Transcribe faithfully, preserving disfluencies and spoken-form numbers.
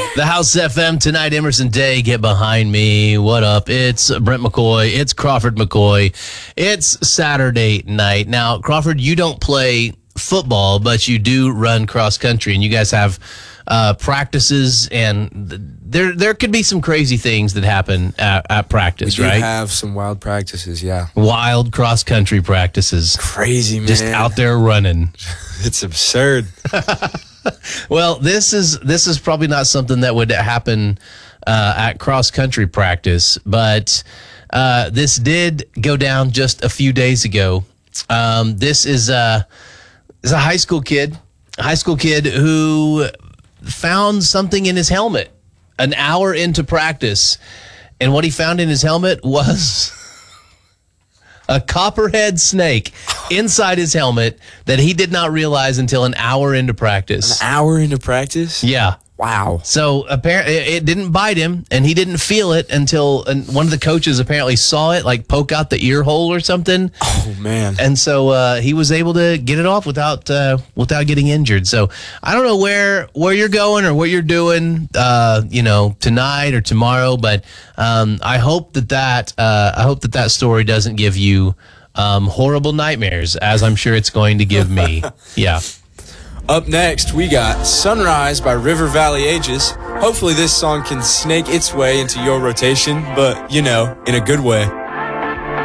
The House F M tonight, Emerson Day, get behind me. What up? It's Brent McCoy. It's Crawford McCoy. It's Saturday night. Now, Crawford, you don't play football, but you do run cross country, and you guys have uh, practices, and th- there there could be some crazy things that happen at, at practice, we do right? have some wild practices, yeah. Wild cross country practices. Crazy, man. Just out there running. It's absurd. Well, this is this is probably not something that would happen uh, at cross country practice, but uh, this did go down just a few days ago. Um, this is uh, is a high school kid, a high school kid who found something in his helmet an hour into practice, and what he found in his helmet was a copperhead snake inside his helmet that he did not realize until an hour into practice. An hour into practice? Yeah. Wow. So apparently it didn't bite him, and he didn't feel it until and one of the coaches apparently saw it like poke out the ear hole or something. Oh man! And so uh, he was able to get it off without uh, without getting injured. So I don't know where where you're going or what you're doing, uh, you know, tonight or tomorrow, but um, I hope that that uh, I hope that that story doesn't give you um, horrible nightmares, as I'm sure it's going to give me. Yeah. Up next, we got Sunrise by River Valley Ages. Hopefully this song can snake its way into your rotation, but, you know, in a good way.